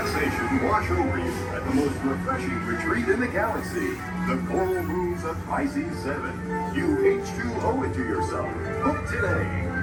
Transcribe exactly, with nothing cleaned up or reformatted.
relaxation wash over you at the most refreshing retreat in the galaxy, the coral moons of Pisces seven. You H two O it to yourself. Book today.